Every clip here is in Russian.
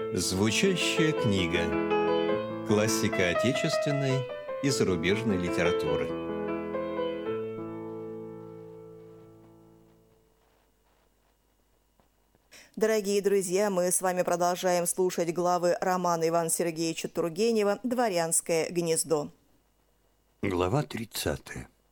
Звучащая книга. Классика отечественной и зарубежной литературы. Дорогие друзья, мы с вами продолжаем слушать главы романа Ивана Сергеевича Тургенева «Дворянское гнездо». Глава 30.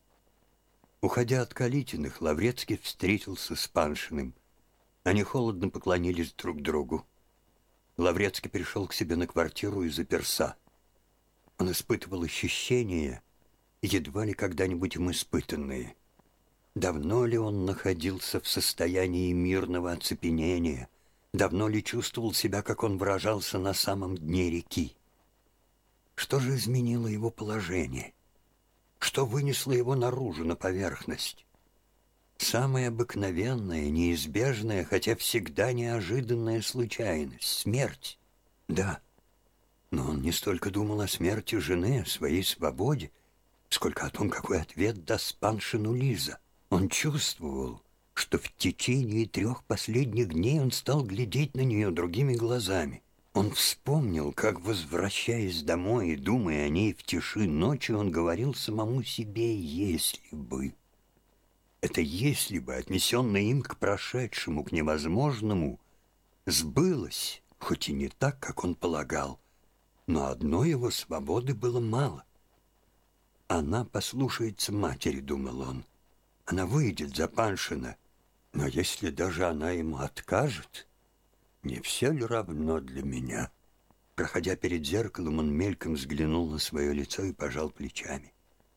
Уходя от Калитиных, Лаврецкий встретился с Паншиным. Они холодно поклонились друг другу. Лаврецкий пришел к себе на квартиру и заперся. Он испытывал ощущения, едва ли когда-нибудь им испытанные. Давно ли он находился в состоянии мирного оцепенения? Давно ли чувствовал себя, как он выражался, на самом дне реки? Что же изменило его положение? Что вынесло его наружу, на поверхность? Самая обыкновенная, неизбежная, хотя всегда неожиданная случайность — смерть. Да, но он не столько думал о смерти жены, о своей свободе, сколько о том, какой ответ даст Паншину Лиза. Он чувствовал, что в течение 3 последних дней он стал глядеть на нее другими глазами. Он вспомнил, как, возвращаясь домой и думая о ней в тиши ночи, он говорил самому себе «если бы». Это «если бы», отнесенное им к прошедшему, к невозможному, сбылось, хоть и не так, как он полагал, но одной его свободы было мало. «Она послушается матери», — думал он. «Она выйдет за Паншина, но если даже она ему откажет, не все ли равно для меня?» Проходя перед зеркалом, он мельком взглянул на свое лицо и пожал плечами.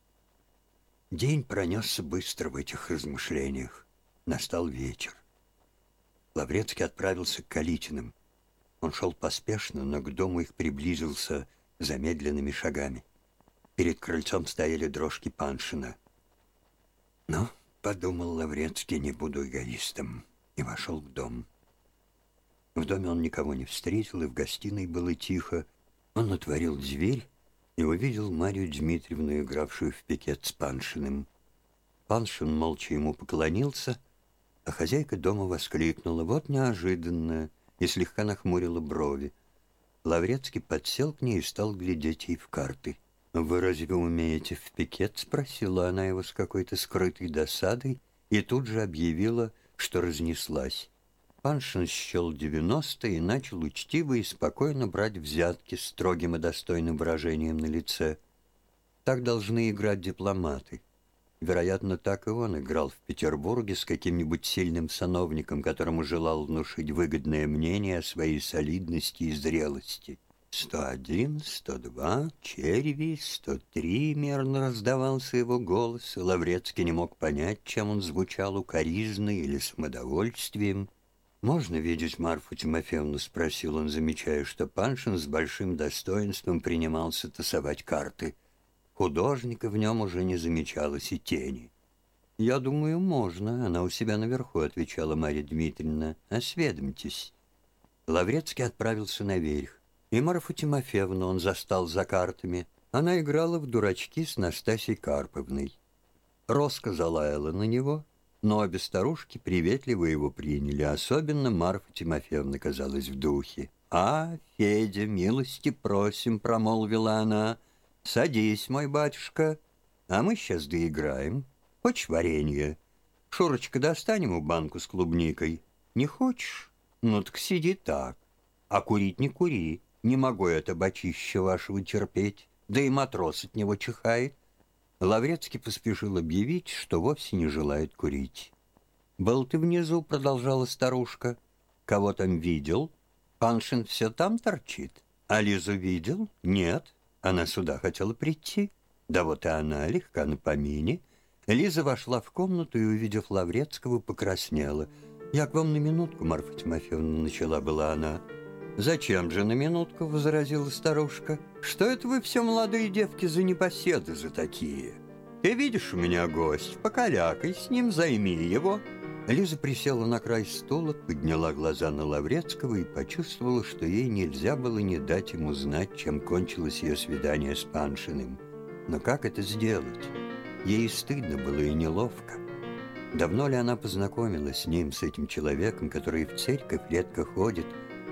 День пронесся быстро в этих размышлениях. Настал вечер. Лаврецкий отправился к Калитиным. Он шел поспешно, но к дому их приблизился замедленными шагами. Перед крыльцом стояли дрожки Паншина. «Ну, — подумал Лаврецкий, — не буду эгоистом», и вошел в дом. В доме он никого не встретил, и в гостиной было тихо. Он отворил дверь и увидел Марию Дмитриевну, игравшую в пикет с Паншиным. Паншин молча ему поклонился, а хозяйка дома воскликнула: «Вот неожиданно!» и слегка нахмурила брови. Лаврецкий подсел к ней и стал глядеть ей в карты. «Вы разве умеете в пикет?» — спросила она его с какой-то скрытой досадой и тут же объявила, что разнеслась. Паншин счел 90 и начал учтиво и спокойно брать взятки с строгим и достойным выражением на лице. Так должны играть дипломаты. Вероятно, так и он играл в Петербурге с каким-нибудь сильным сановником, которому желал внушить выгодное мнение о своей солидности и зрелости. 101, 102, черви, 103, мерно раздавался его голос, и Лаврецкий не мог понять, чем он звучал, укоризной или самодовольствием. «Можно видеть Марфу Тимофеевну?» — спросил он, замечая, что Паншин с большим достоинством принимался тасовать карты. Художника в нем уже не замечалось и тени. «Я думаю, можно. Она у себя наверху», — отвечала Марья Дмитриевна. «Осведомьтесь». Лаврецкий отправился наверх, и Марфу Тимофеевну он застал за картами. Она играла в дурачки с Настасьей Карповной. Роска залаяла на него, но обе старушки приветливо его приняли, особенно Марфа Тимофеевна казалась в духе. «А, Федя, милости просим», — промолвила она. «Садись, мой батюшка, а мы сейчас доиграем. Хочешь варенье? Шурочка, достань ему банку с клубникой. Не хочешь? Ну так сиди так. А курить не кури. Не могу я табачище вашего терпеть. Да и матрос от него чихает». Лаврецкий поспешил объявить, что вовсе не желает курить. «Был ты внизу?» — продолжала старушка. «Кого там видел? Паншин все там торчит. А Лизу видел? Нет. Она сюда хотела прийти. Да вот и она, легка на помине». Лиза вошла в комнату и, увидев Лаврецкого, покраснела. «Я к вам на минутку, Марфа Тимофеевна», — начала была она. «Зачем же на минутку?» — возразила старушка. «Что это вы все, молодые девки, за непоседы за такие? Ты видишь, у меня гость, покалякай с ним, займи его». Лиза присела на край стула, подняла глаза на Лаврецкого и почувствовала, что ей нельзя было не дать ему знать, чем кончилось ее свидание с Паншиным. Но как это сделать? Ей стыдно было и неловко. Давно ли она познакомилась с ним, с этим человеком, который в церковь редко ходит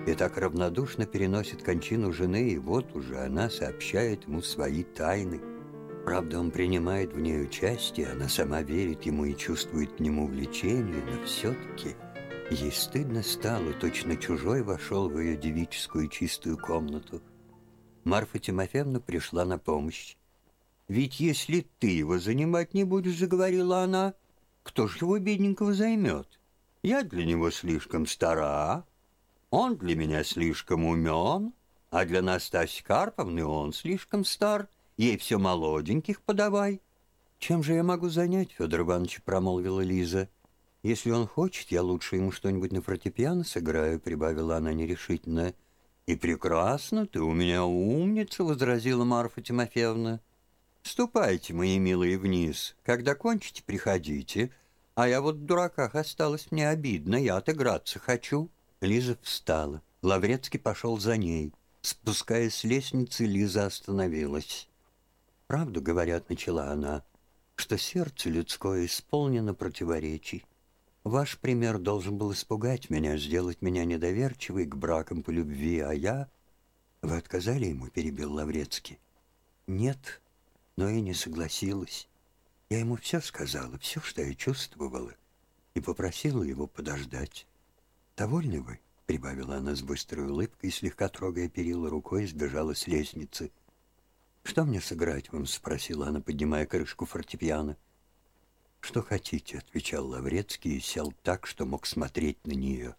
и так равнодушно переносит кончину жены, и вот уже она сообщает ему свои тайны. Правда, он принимает в ней участие, она сама верит ему и чувствует к нему влечение, но все-таки ей стыдно стало, точно чужой вошел в ее девическую чистую комнату. Марфа Тимофеевна пришла на помощь. «Ведь если ты его занимать не будешь, — заговорила она, — кто ж его, бедненького, займет? Я для него слишком стара, он для меня слишком умен, а для Настасьи Карповны он слишком стар. Ей все молоденьких подавай». «Чем же я могу занять, Федор Иванович?» — промолвила Лиза. «Если он хочет, я лучше ему что-нибудь на фортепиано сыграю», — прибавила она нерешительно. «И прекрасно, ты у меня умница», — возразила Марфа Тимофеевна. «Ступайте, мои милые, вниз. Когда кончите, приходите. А я вот в дураках осталась, мне обидно, я отыграться хочу». Лиза встала. Лаврецкий пошел за ней. Спускаясь с лестницы, Лиза остановилась. «Правду, говорят, — начала она, — что сердце людское исполнено противоречий. Ваш пример должен был испугать меня, сделать меня недоверчивой к бракам по любви, а я...» «Вы отказали ему?» — перебил Лаврецкий. «Нет, но и не согласилась. Я ему все сказала, все, что я чувствовала, и попросила его подождать. Довольны вы?» — прибавила она с быстрой улыбкой, слегка трогая перила рукой, сбежала с лестницы. «Что мне сыграть вам?» — спросила она, поднимая крышку фортепиано. «Что хотите?» — отвечал Лаврецкий и сел так, что мог смотреть на нее.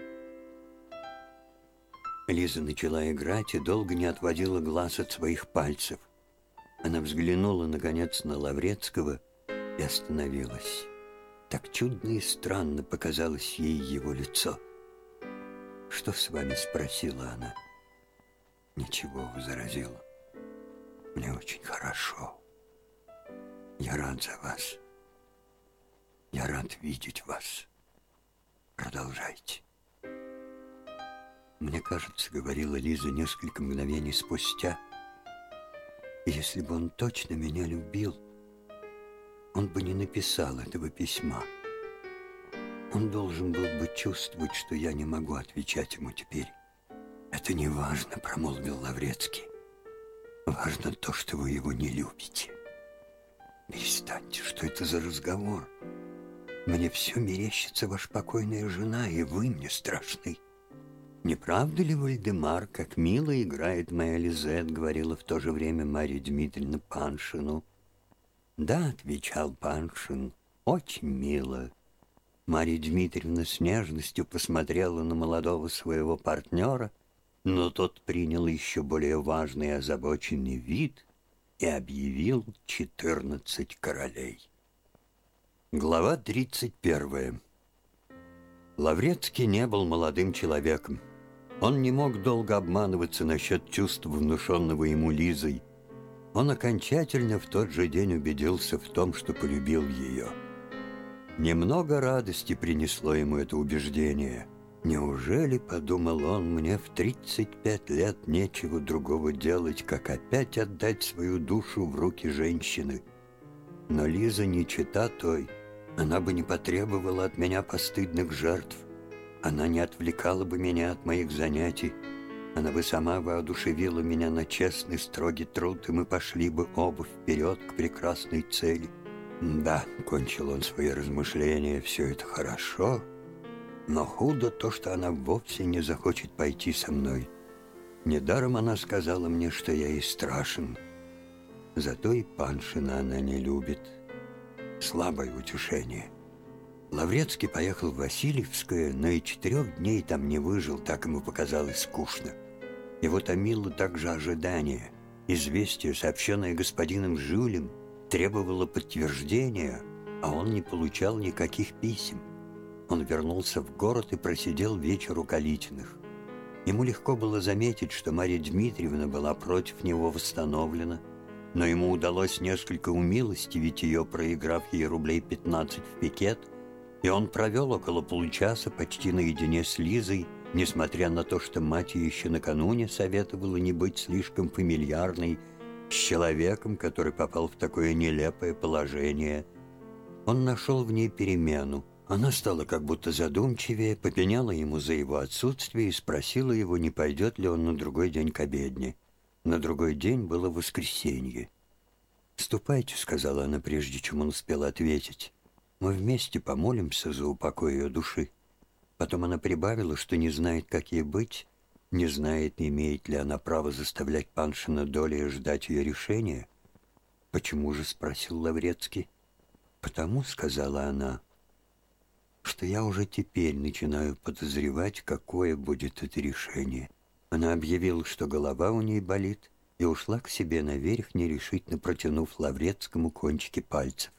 Лиза начала играть и долго не отводила глаз от своих пальцев. Она взглянула, наконец, на Лаврецкого и остановилась. Так чудно и странно показалось ей его лицо. «Что с вами?» — спросила она. «Ничего», — возразила. «Мне очень хорошо. Я рад за вас. Я рад видеть вас. Продолжайте». «Мне кажется, — говорила Лиза несколько мгновений спустя, — если бы он точно меня любил, он бы не написал этого письма. Он должен был бы чувствовать, что я не могу отвечать ему теперь». «Это не важно, — промолвил Лаврецкий. Важно то, что вы его не любите». «Перестаньте, что это за разговор? Мне все мерещится ваша покойная жена, и вы мне страшны». «Не правда ли, Вальдемар, как мило играет моя Лизет?» — говорила в то же время Марья Дмитриевна Паншину. «Да, — отвечал Паншин, — очень мило». Марья Дмитриевна с нежностью посмотрела на молодого своего партнера, но тот принял еще более важный и озабоченный вид и объявил 14 королей. Глава 31. Лаврецкий не был молодым человеком. Он не мог долго обманываться насчет чувств, внушенного ему Лизой. Он окончательно в тот же день убедился в том, что полюбил ее. Немного радости принесло ему это убеждение. «Неужели, — подумал он, — мне в 35 лет нечего другого делать, как опять отдать свою душу в руки женщины? Но Лиза не чета той, она бы не потребовала от меня постыдных жертв. Она не отвлекала бы меня от моих занятий. Она бы сама воодушевила меня на честный, строгий труд, и мы пошли бы оба вперед к прекрасной цели. Да, — кончил он свои размышления, — все это хорошо, но худо то, что она вовсе не захочет пойти со мной. Недаром она сказала мне, что я ей страшен. Зато и Паншина она не любит. Слабое утешение». Лаврецкий поехал в Васильевское, но и 4 дней там не выжил, так ему показалось скучно. Его томило также ожидание. Известие, сообщенное господином Жюлем, требовало подтверждения, а он не получал никаких писем. Он вернулся в город и просидел вечер у Калитиных. Ему легко было заметить, что Марья Дмитриевна была против него восстановлена, но ему удалось несколько умилостивить ее, проиграв ей рублей 15 в пикет, и он провел около получаса почти наедине с Лизой, несмотря на то, что мать ей еще накануне советовала не быть слишком фамильярной с человеком, который попал в такое нелепое положение. Он нашел в ней перемену. Она стала как будто задумчивее, попеняла ему за его отсутствие и спросила его, не пойдет ли он на другой день к обедне. На другой день было воскресенье. «Ступайте», — сказала она, прежде чем он успел ответить. «Мы вместе помолимся за упокой ее души». Потом она прибавила, что не знает, как ей быть, не знает, имеет ли она право заставлять Паншина Долия ждать ее решения. «Почему же?» — спросил Лаврецкий. «Потому», — сказала она, — «что я уже теперь начинаю подозревать, какое будет это решение». Она объявила, что голова у ней болит, и ушла к себе наверх, нерешительно протянув Лаврецкому кончики пальцев.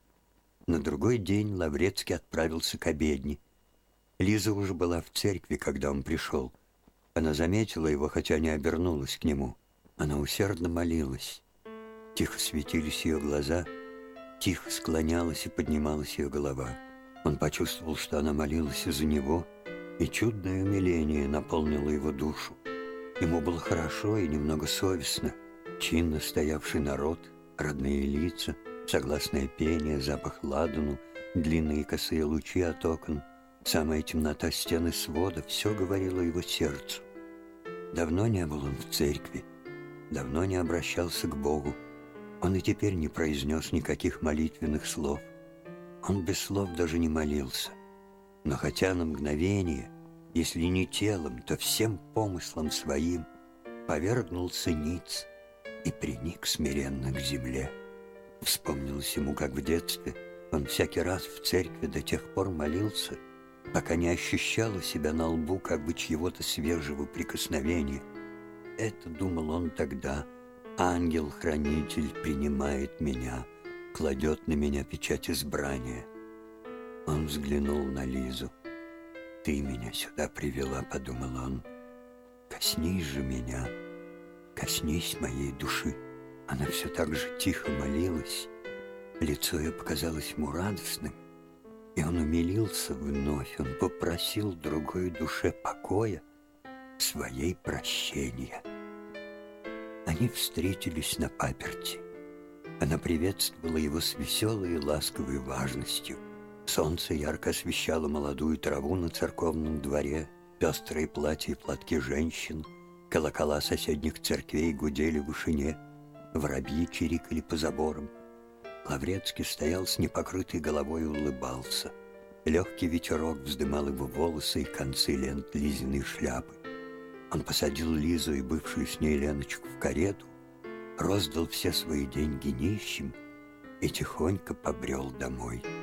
На другой день Лаврецкий отправился к обедне. Лиза уже была в церкви, когда он пришел. Она заметила его, хотя не обернулась к нему. Она усердно молилась. Тихо светились ее глаза, тихо склонялась и поднималась ее голова. Он почувствовал, что она молилась из-за него, и чудное умиление наполнило его душу. Ему было хорошо и немного совестно. Чинно стоявший народ, родные лица, согласное пение, запах ладану, длинные косые лучи от окон, самая темнота стены свода — все говорило его сердцу. Давно не был он в церкви, давно не обращался к Богу. Он и теперь не произнес никаких молитвенных слов. Он без слов даже не молился. Но хотя на мгновение, если не телом, то всем помыслом своим, повергнулся ниц и приник смиренно к земле. Вспомнилось ему, как в детстве он всякий раз в церкви до тех пор молился, пока не ощущал у себя на лбу как бы чьего-то свежего прикосновения. Это, думал он тогда, ангел-хранитель принимает меня, кладет на меня печать избрания. Он взглянул на Лизу. «Ты меня сюда привела», — подумал он. «Коснись же меня, коснись моей души». Она все так же тихо молилась. Лицо ее показалось ему радостным, и он умилился вновь. Он попросил другой душе покоя, своей прощения. Они встретились на паперти. Она приветствовала его с веселой и ласковой важностью. Солнце ярко освещало молодую траву на церковном дворе, пестрые платья и платки женщин, колокола соседних церквей гудели в вышине, воробьи чирикали по заборам. Лаврецкий стоял с непокрытой головой и улыбался. Легкий ветерок вздымал его волосы и концы лент Лизиной шляпы. Он посадил Лизу и бывшую с ней Леночку в карету, роздал все свои деньги нищим и тихонько побрел домой.